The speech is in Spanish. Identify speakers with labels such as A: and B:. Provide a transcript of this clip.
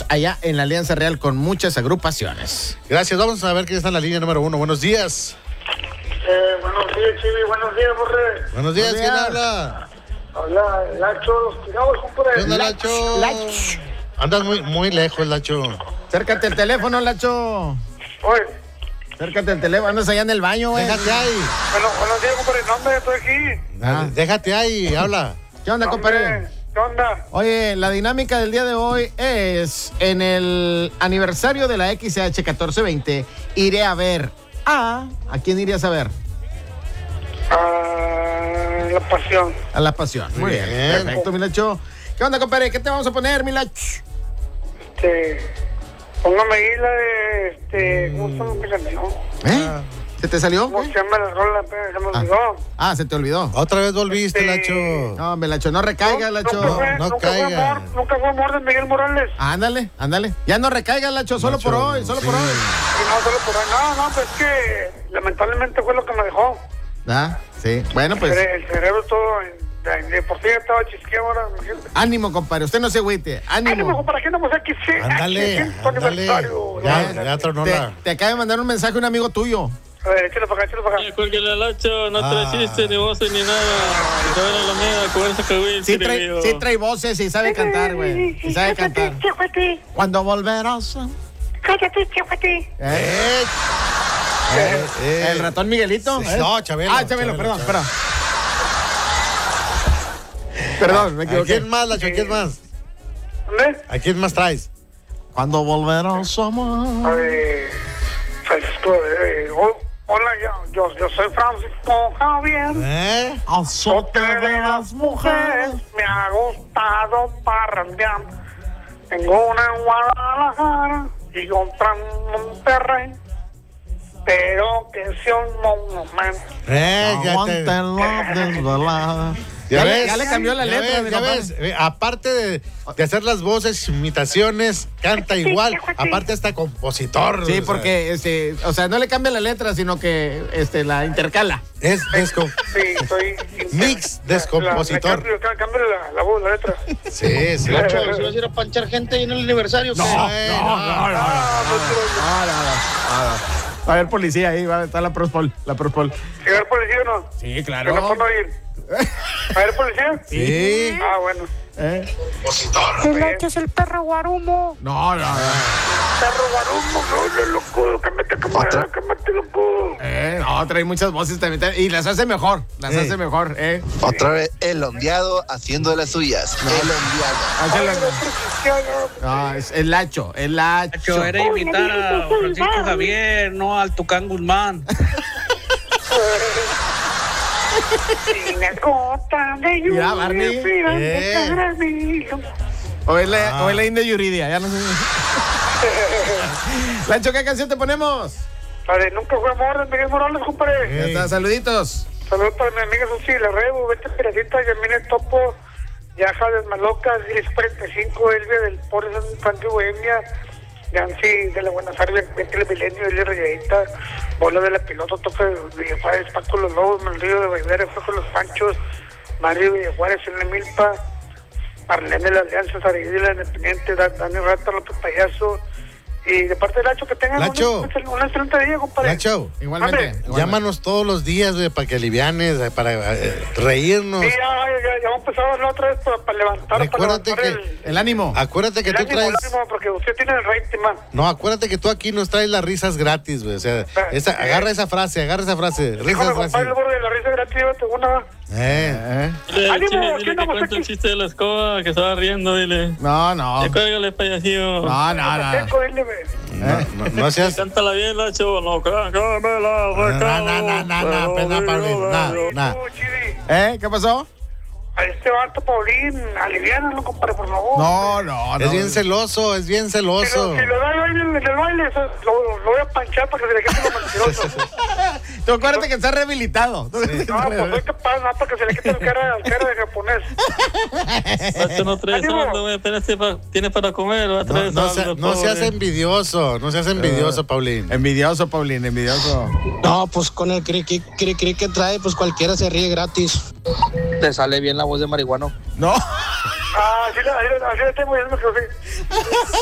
A: allá en la Alianza Real con muchas agrupaciones.
B: Gracias, vamos a ver quién está en la línea número 1. Buenos días.
C: Buenos días, Chivi, buenos días, Borre.
B: Buenos días, ¿quién habla?
C: Habla Lacho, los tirados, compadre.
B: ¿Qué onda, Lacho? Andas muy lejos, Lacho.
A: Acércate al teléfono, Lacho.
C: Oye.
A: Acércate al teléfono, andas allá en el baño, güey.
B: Déjate ahí.
C: Buenos días, compadre, no, hombre, estoy aquí.
B: Déjate ahí, habla.
A: ¿Qué onda, compadre?
C: ¿Qué onda?
A: Oye, la dinámica del día de hoy es, en el aniversario de la XH 1420, iré a ver ¿a quién irías a ver?
C: La Pasión.
A: A La Pasión. Muy bien. Perfecto, Milacho. ¿Qué onda, compadre? ¿Qué te vamos a poner, Milacho?
C: Póngame ahí la de, ¿cómo se llama mi canción?
A: ¿Se te salió?
C: ¿Cómo se llama la rola? Se me olvidó.
A: Se te olvidó.
B: Otra vez volviste, Lacho.
A: No, Lacho, no recaiga, Lacho.
B: No caiga.
C: Nunca fue amor de Miguel Morales.
A: Ándale. Ya no recaiga, Lacho, solo por hoy.
C: No, solo por hoy. No, pues es que lamentablemente fue lo que me dejó.
A: Sí. Bueno, pues.
C: El cerebro todo, de por sí estaba chisqueado ahora.
A: Ánimo, compadre, usted no se agüite. Ánimo,
C: compadre, aquí andamos aquí.
B: Ándale. Ya tronó la.
A: Te acaba de mandar un mensaje un amigo tuyo.
C: A ver, échalo para acá.
D: Cuélguele al Lacho, no trae chistes, ni voces, ni nada. Se van a la mierda con esa cabrón.
A: Sí trae voces y sabe cantar, güey. Y sabe cantar. Cuando volverás.
C: Cállate, chihuete.
A: ¿El ratón Miguelito?
B: No, Chabelo.
A: Chabelo, perdón. Perdón, me equivoqué.
B: ¿A quién más, Lacho? ¿A quién más?
C: ¿Dónde?
B: ¿A quién más traes?
A: Cuando volverás, amor.
C: Francisco, hola, yo soy Francisco Javier.
A: Azote de las mujeres.
C: Me ha gustado parrandear. Tengo una en Guadalajara y otra en Monterrey. Pero que sea un monumento.
A: Aguántenla desvelada. Ya le cambió la letra.
B: Ya ves, aparte de hacer las voces, imitaciones, canta igual. Aparte está compositor.
A: Sí, porque no le cambia la letra, sino que la intercala.
B: Sí,
C: soy
B: mix descompositor.
C: Cambia la voz, la letra.
B: Sí.
E: ¿Si vas a ir a panchar gente ahí en el aniversario?
A: No. Va a haber policía ahí, va a estar la Prospol.
C: ¿Va a haber policía o no?
A: Sí, claro.
C: ¿Va a haber policía?
B: Sí.
C: Bueno.
E: El Lacho es el perro guarumo.
A: No.
C: Perro guarumo, no, loco, cámate, loco.
A: No, trae muchas voces también. Y las hace mejor,
F: Otra vez el ondeado haciendo de las suyas. El ondeado.
A: Es el Lacho.
D: Lacho, era imitar a Francisco Javier, no al Tucán Guzmán.
C: Una gota de lluvia.
A: Mira, Barney. O es la India Yuridia, ya no sé. Lancho, ¿qué canción te ponemos?
C: La de Nunca fue amor de Miguel Morales, compadre.
A: Ya está, saluditos.
C: Saludos para mi amiga Susi La Rebo, Vete Piracita, Yamine Topo, Yaja de Malocas, 1045, Elvia del Pobre San Infantil Bohemia, Yancy de la Buenos Aires, Vete Milenio, Elia Rayadita, Bola de la Piloto, Tope de Villajuárez, Paco Los Lobos, Melrillo de Baivera, Fuego Los Panchos, Mario Villajuárez, en Milpa, Marlene de la Alianza, Sarigui de la Independiente, Dani Rata, López Payaso. Y de parte de Lacho, que tengan un excelente día, compadre.
B: Lacho,
A: igualmente.
B: Llámanos todos los días, güey, para que alivianes, para reírnos.
C: Sí, ya vamos a empezar la otra vez para levantar.
B: Recuérdate
A: el ánimo.
B: Acuérdate que tú traes.
C: El ánimo, porque usted tiene el rating, man.
B: No, acuérdate que tú aquí nos traes las risas gratis, güey. O sea, agarra esa frase. Risas gratis.
C: El borde de la risa gratis, llévate una.
D: Dile que cuenta el chiste de la escoba, que estaba riendo, dile.
A: No.
D: Cuélgale, payasillo.
B: No seas.
D: Cántala bien, Lacho. No, cámela,
A: ¿Qué pasó?
C: A este vato, Paulín, aliviánalo, compadre, por favor.
A: No.
B: Es bien celoso.
C: Si lo da en el baile, lo voy a panchar para que se le quede lo mentiroso.
A: Tú acuérdate que está rehabilitado.
C: No, pues soy capaz, no, para que se le quite el cara de japonés.
D: Lacho, no traes saldo, güey, apenas tiene para comer.
B: No seas envidioso, Paulín.
A: Envidioso, Paulín.
E: No, pues con el cri que trae, pues cualquiera se ríe gratis.
F: Te sale bien la voz de marihuano.
A: No.
C: Así le tengo, ya me quedé.